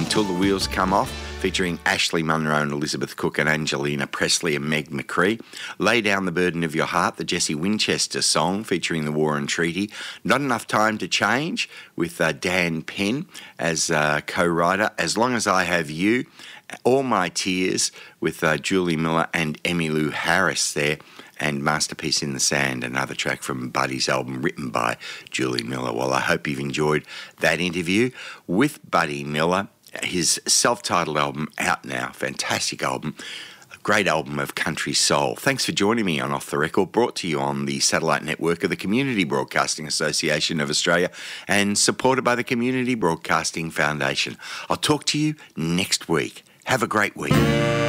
Until the Wheels Come Off, featuring Ashley Munro and Elizabeth Cook and Angelina Presley and Meg McCree. Lay Down the Burden of Your Heart, the Jesse Winchester song featuring the War and Treaty. Not Enough Time to Change with Dan Penn as co-writer. As Long as I Have You. All My Tears with Julie Miller and Emmylou Harris there. And Masterpiece in the Sand, another track from Buddy's album written by Julie Miller. Well, I hope you've enjoyed that interview with Buddy Miller. His self-titled album out now, fantastic album, a great album of country soul. Thanks for joining me on Off the Record, brought to you on the satellite network of the Community Broadcasting Association of Australia and supported by the Community Broadcasting Foundation. I'll talk to you next week. Have a great week.